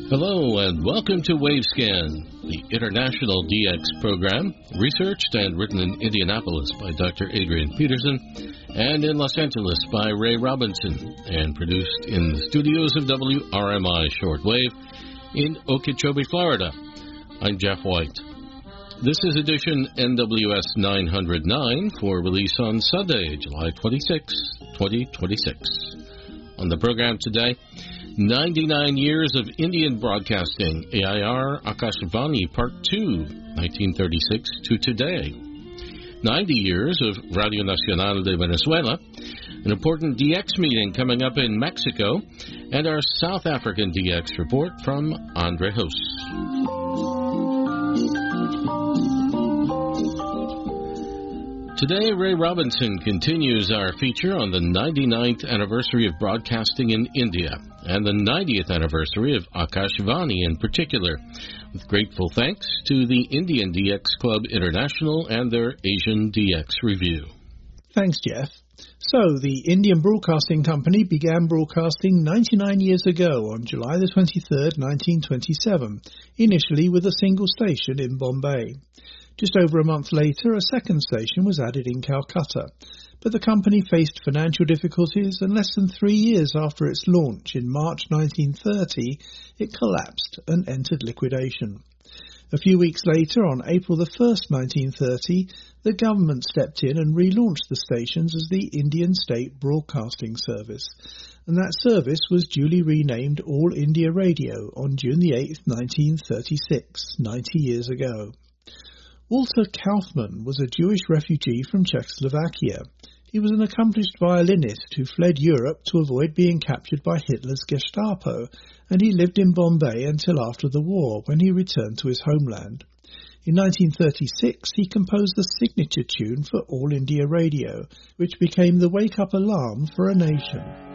Hello and welcome to Wavescan, the international DX program, researched and written in Indianapolis by Dr. Adrian Peterson and in Los Angeles by Ray Robinson, and produced in the studios of WRMI Shortwave in Okeechobee, Florida. I'm Jeff White. This is edition NWS 909 for release on Sunday, July 26, 2026. On the program today, 99 Years of Indian Broadcasting, AIR Akashvani Part 2, 1936 to today. 90 years of Radio Nacional de Venezuela, an important DX meeting coming up in Mexico, and our South African DX report from Andre Hoos. Today, Ray Robinson continues our feature on the 99th anniversary of broadcasting in India and the 90th anniversary of Akashvani in particular, with grateful thanks to the Indian DX Club International and their Asian DX Review. Thanks, Jeff. So, the Indian Broadcasting Company began broadcasting 99 years ago on July the 23rd, 1927, initially with a single station in Bombay. Just over a month later, a second station was added in Calcutta, but the company faced financial difficulties, and less than 3 years after its launch in March 1930, it collapsed and entered liquidation. A few weeks later, on April the 1st, 1930, the government stepped in and relaunched the stations as the Indian State Broadcasting Service, and that service was duly renamed All India Radio on June the 8th, 1936, 90 years ago. Walter Kaufmann was a Jewish refugee from Czechoslovakia. He was an accomplished violinist who fled Europe to avoid being captured by Hitler's Gestapo, and he lived in Bombay until after the war, when he returned to his homeland. In 1936, he composed the signature tune for All India Radio, which became the wake-up alarm for a nation.